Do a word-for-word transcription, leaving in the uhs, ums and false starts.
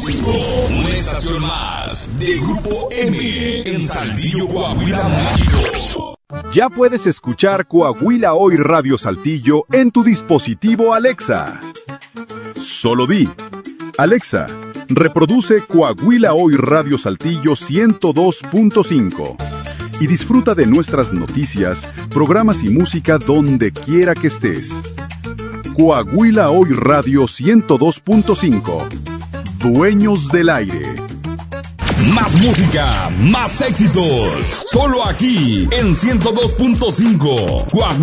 cinco, una estación más de Grupo M en Saltillo, Coahuila, México. Ya puedes escuchar Coahuila Hoy Radio Saltillo en tu dispositivo Alexa. Solo di, Alexa, reproduce Coahuila Hoy Radio Saltillo ciento dos punto cinco y disfruta de nuestras noticias, programas y música donde quiera que estés. Coahuila Hoy Radio ciento dos punto cinco. Dueños del aire. Más música, más éxitos. Solo aquí en ciento dos punto cinco. Coahuila.